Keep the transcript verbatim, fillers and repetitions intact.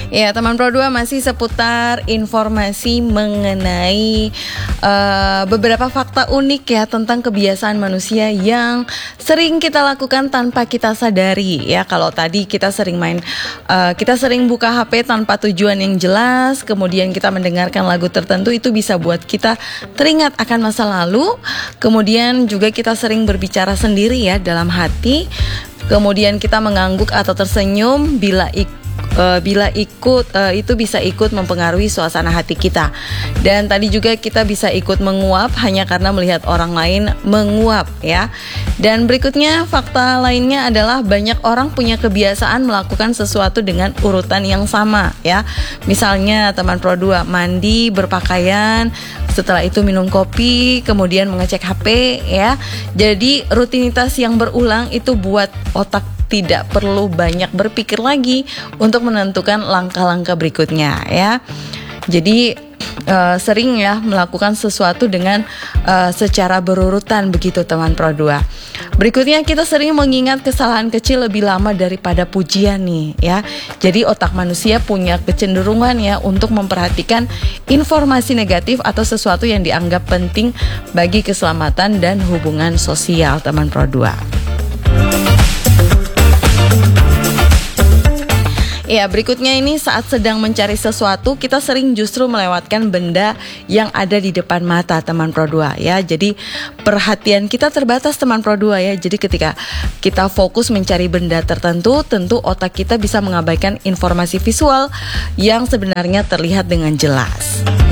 Ya, teman Pro dua masih seputar informasi mengenai uh, beberapa fakta unik ya tentang kebiasaan manusia yang sering kita lakukan tanpa kita sadari ya. Kalau tadi kita sering main, uh, kita sering buka H P tanpa tujuan yang jelas, kemudian kita mendengarkan lagu tertentu, itu bisa buat kita teringat akan masa lalu. Kemudian juga kita sering berbicara sendiri ya dalam hati. Kemudian kita mengangguk atau tersenyum bila ikut Uh, bila ikut uh, itu bisa ikut mempengaruhi suasana hati kita. Dan tadi juga kita bisa ikut menguap hanya karena melihat orang lain menguap ya. Dan berikutnya fakta lainnya adalah banyak orang punya kebiasaan melakukan sesuatu dengan urutan yang sama ya. Misalnya teman Pro dua mandi, berpakaian, setelah itu minum kopi, kemudian mengecek H P ya. Jadi rutinitas yang berulang itu buat otak tidak perlu banyak berpikir lagi untuk menentukan langkah-langkah berikutnya ya. Jadi uh, sering ya melakukan sesuatu dengan uh, secara berurutan begitu teman Pro dua. Berikutnya kita sering mengingat kesalahan kecil lebih lama daripada pujian nih ya. Jadi otak manusia punya kecenderungan ya untuk memperhatikan informasi negatif atau sesuatu yang dianggap penting bagi keselamatan dan hubungan sosial teman Pro dua. Ya, berikutnya ini saat sedang mencari sesuatu, kita sering justru melewatkan benda yang ada di depan mata teman Pro dua ya. Jadi perhatian kita terbatas teman Pro dua ya. Jadi ketika kita fokus mencari benda tertentu, tentu otak kita bisa mengabaikan informasi visual yang sebenarnya terlihat dengan jelas.